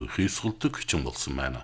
хүйсгэлдэг хүчин болсон байна.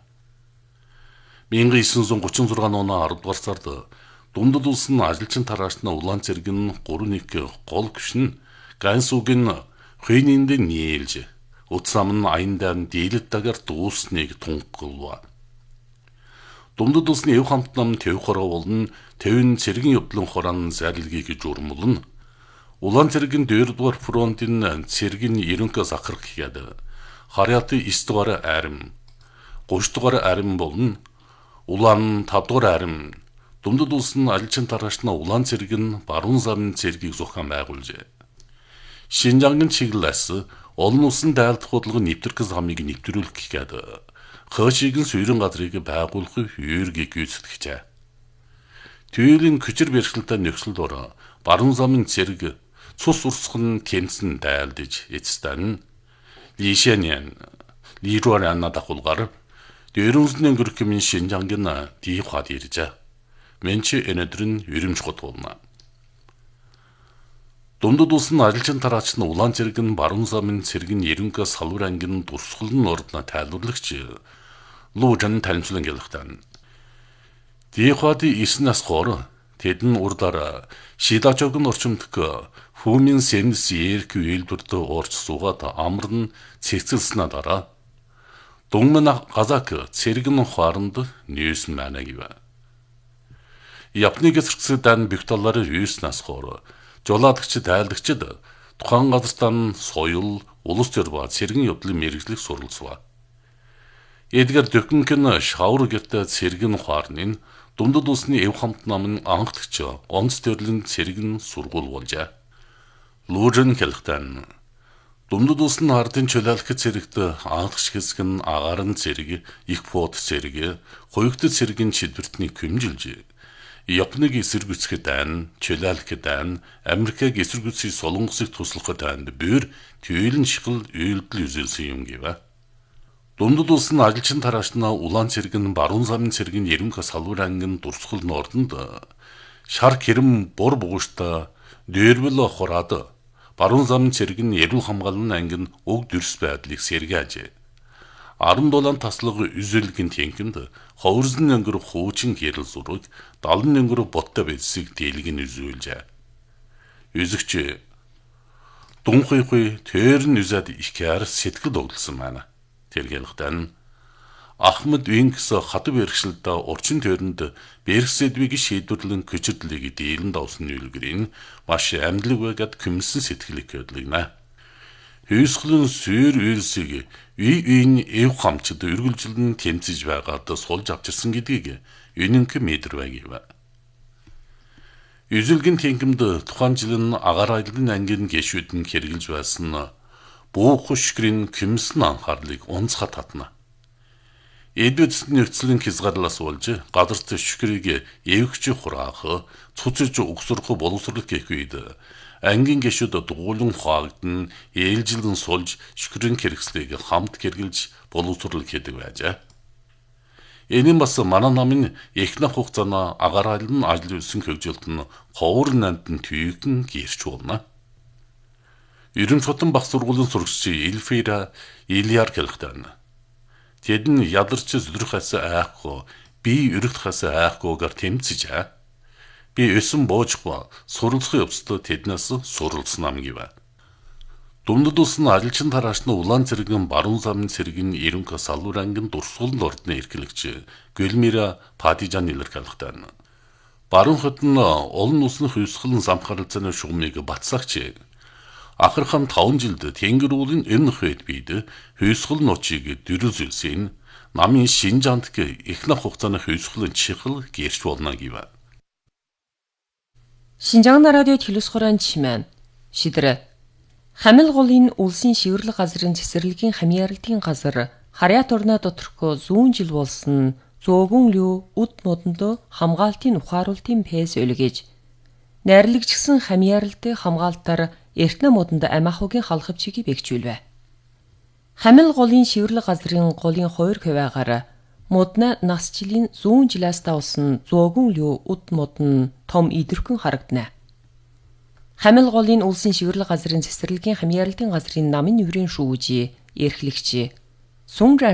1936 оны 10 дугаар сард Дундад улсын ажилчин тараачны улаан цэрэг нь 3-1 гол гүшин Гансугийн хүйнинд нийлж утсам нь аяндан дийлэт дагаар дуусныг тунгалва. Дундад улсны эв хамт нам төв хороо болон төвн цэргийн явдлын хорон зайлгийг журмулна. Улаан цэргийн 2-р фронтын цэргийн ерөнхөөс ахрах хийгээд харьяаты 9-р арим, 30-р арим болон улаан 5-р арим Дундад улсын ажилчин тараачны улаан цэрэг нь баруун замын цэргийг зохион байгуулжээ. Шинжангийн чиглэлээс олон улсын дайлдах бодлого нэвтрэх замыг нэвтрүүлэх гээд хойшиг нь суурин газрыг байгуулах үүргийг гүйцэтгэжээ. Түйлийн хүчээр бэрхшээлтэй нөхцөлд ор баруун замын цэрэг цус урсган тэнцэн дайлдж эцэстэн Лишэнэн Лируарана дахулгаар дөрөвсний өнгөрөхмийн Шинжангийн дийхад иржээ. Менчи энэдрэн юримж гот болно. Дундад улсын ажилчин тараачны улаан цэрэг нь баруун замын цэргийн ерөнхий салбар ангин дурсгал нь ордно тайлбарлагч Лужан танилцуулан гэлэхтэн. Дийхад 9 нас хор тэдэн урдаар Шидачог нь орчимдох Фүмин Сэнс Эрк үйлдвэрт орж суугаад амарн цэцэлснэ дараа Дунгмэн Казак цэрэг нь хооронд нүүсэн байна гэв. Японыг эсэргүүцэд бигталаар 9 нас хор жолоодогч дайлдагчид тухайн газартаа соёл, улс төр ба цэргийн явдлын мэргэжлийг суралцваа. Эдгээр Дöкэнкэн шавар гэртээ цэргийн хоорны Дундад улсны эв хамт намын анхлагч онц төрлийн цэргийн сургууль болжээ. Лужин хэлэхдээ Дундад улсын ардын чөлөөлөх цэрэгт анхлагч хэсэг нь агарын цэрэг, их фот цэрэг, хуйгт цэргийн чидвэртний хэмжилж Японыг эсэргүүцэхэд чөлөөлөхөд Америкийг эсэргүүцэх солонгосыг туслахад бүр түйлийн шихэл үйлдэл үзүүлсэн юм гэв. Дундад улсын ажилчин тараачны улаан цэрэг нь баруун замын цэргийн ерөнхий салбар ангин дурсгал нордонд шар хэрэм бур бугууштай дээрвэл хораад баруун замын цэрэг нь эрүүл хамгааллын ангин уг дүрс байдлыг сэргээж 17 таслаг үзүүлгийн тэнкэнд ховрзэн өнгөрөх хуучин гэрэл зураг 70 өнгөрөх боттой байдсыг дийлгэн үзүүлжээ. Үзэгч Дунхуйхуй тэрн үзээд ихээр сэтгэл догдолсон байна. Тэргэлэхдээ Ахмад Винкс хатав бэрхшээлдээ урчин төрөнд бэрхсэдвийг шийдвэрлэн көчөрлөгийг дийлэн давсан үйлгэрийн маш амьдлаг байгаад күмсэн сэтгэлийг хөдлөгнө. Хүйсгэлэн сүйр үйлсийг үеийн эв хамчд үргэлжлэн тэмцэж байгаад сулж авчирсан гэдгийг үнэнх мэдэрвэ гэв. Үзүүлгийн тэнкэмд тухайн жил нь агаар айлын ангин гişүүд нь хэрэгжилж байсан буух шүгрийн күмсэн анхаарлыг онцгой татна. Эдвэдсний нөхцөлийн хязгаарлаас болж газарт шүгрийг эвгч хураах, цуцж угсрах боловсрол гэх үед ангийн гişүүд дуулан хаагдсан ээлжилэн сулж шүгрийн хэрэгслийг хамт хэрэгжилж боловсрол хийдэг байжээ. Энэ бас манай намын эхнэх хугацааны агаар айлын ажил үйлсэн хөгжилт нь ховор нандын түйгэн гэрч болно. Ерөн шатан бах сургуулийн сурагч Эльфира Ильяр хэлэхдээ тэд нь ядарч зүрхээс айхгүй, би өргөхөөс айхгүйгээр тэмцэж би өсөн боожгүй суралцах явцдаа тэднээс суралцсан ам гэв. Дундад улсын ажилчин тараачны улаан цэргийн баруун замын цэргийн ерөнхий салбар ангин дурсгалд ордны эрхлэгч Гөлмира Падижан илэрхийлэхдээ баруун хот нь олон улсын хүйсгэлэн замхаралцааны шугамыг батсагч ахархан 5 жилд тэнгэр уулын энэ хэд бид хүйсгэл нуучийг дөрүзүүлсэн намын Шинжаанд эхнэх хугацааны хүйсгэлэн чихэл гэрч болно гэв. Шинжаан радио телевизхорон чимэн шидрэ хамил голын улсын шивэрлэг газрын цэцэрлэгийн хамьяаралтын газар харьяат орноо доторхоо зүүн жил болсон зөөгөн лүү үд модондоо хамгаалтын ухааруултын пэс өлгөж найрлагчсан хамьяаралтай хамгаалтаар эртнэ модонд амиахугийн халахвчийг бэгжүүлвэ. Хамил голын шивэрлэг газрын голын 2 хувиагаар модна насжилийн зүүн жилээс давсан зөөгөн лүү үд мод нь том идэрхэн харагдана. Хамил голын улсын шивэрлэг газрын цэцэрлэгийн хамьяаралтын газрын намын нүрийн шүүжи эрхлэгч Сун